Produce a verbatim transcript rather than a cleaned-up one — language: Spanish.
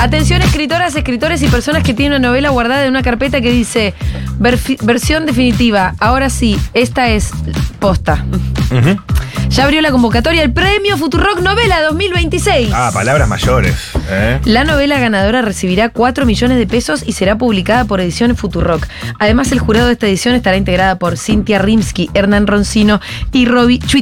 Atención, escritoras, escritores y personas que tienen una novela guardada en una carpeta que dice versión definitiva. Ahora sí, esta es posta. Uh-huh. Ya abrió la convocatoria al Premio Futurock Novela dos mil veintiséis. Ah, palabras mayores. ¿eh? La novela ganadora recibirá cuatro millones de pesos y será publicada por Ediciones Futurock. Además, el jurado de esta edición estará integrada por Cintia Rimsky, Hernán Roncino y Robbie Chuit.